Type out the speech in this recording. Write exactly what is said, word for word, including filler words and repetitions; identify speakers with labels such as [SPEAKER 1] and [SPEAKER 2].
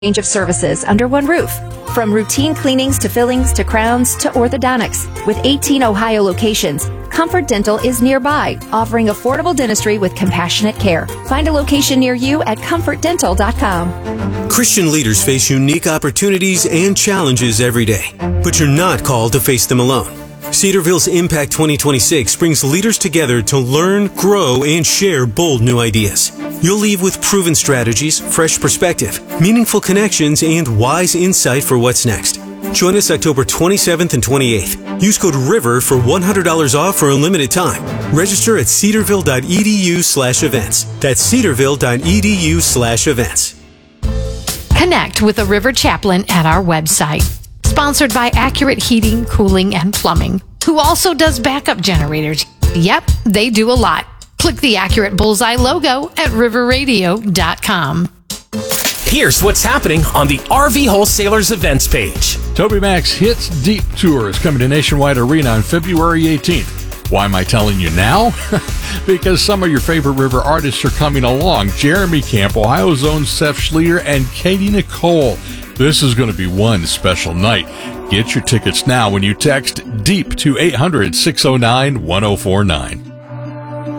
[SPEAKER 1] range of services under one roof. From routine cleanings to fillings to crowns to orthodontics. With eighteen Ohio locations, Comfort Dental is nearby, offering affordable dentistry with compassionate care. Find a location near you at comfort dental dot com.
[SPEAKER 2] Christian leaders face unique opportunities and challenges every day, but you're not called to face them alone. Cedarville's Impact twenty twenty-six brings leaders together to learn, grow, and share bold new ideas. You'll leave with proven strategies, fresh perspective, meaningful connections, and wise insight for what's next. Join us October twenty-seventh and twenty-eighth. Use code RIVER for one hundred dollars off for a limited time. Register at cedarville.edu slash events. That's cedarville.edu slash events.
[SPEAKER 3] Connect with a River Chaplain at our website. Sponsored by Accurate Heating, Cooling, and Plumbing, who also does backup generators. Yep, they do a lot. Click the Accurate Bullseye logo at river radio dot com.
[SPEAKER 4] Here's what's happening on the R V Wholesalers events page.
[SPEAKER 5] TobyMac Hits Deep Tour is coming to Nationwide Arena on February eighteenth. Why am I telling you now? Because some of your favorite river artists are coming along. Jeremy Camp, Ohio's own Seth Schlier, and Katie Nicole. This is going to be one special night. Get your tickets now when you text DEEP to eight hundred, six oh nine, one oh four nine.